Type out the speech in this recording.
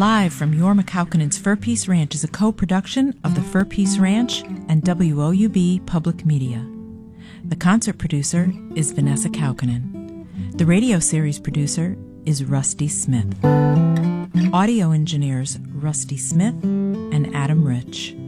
Live from Jorma Kaukonen's Fur Peace Ranch is a co-production of the Fur Peace Ranch and WOUB Public Media. The concert producer is Vanessa Kaukonen. The radio series producer is Rusty Smith. Audio engineers Rusty Smith and Adam Rich.